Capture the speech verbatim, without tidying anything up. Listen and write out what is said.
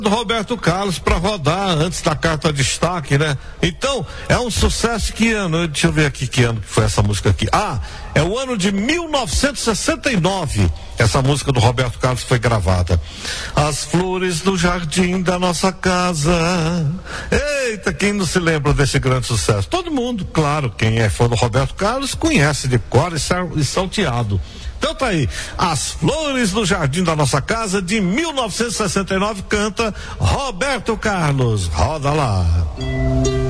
do Roberto Carlos para rodar antes da carta de destaque, né? Então, é um sucesso. Que ano? Deixa eu ver aqui que ano que foi essa música aqui. Ah, é o ano de mil novecentos e sessenta e nove. Essa música do Roberto Carlos foi gravada. As flores do jardim da nossa casa. Eita, quem não se lembra desse grande sucesso? Todo mundo, claro, quem é fã do Roberto Carlos conhece de cor e salteado. Então tá aí, As Flores do Jardim da Nossa Casa, de mil novecentos e sessenta e nove, canta Roberto Carlos. Roda lá.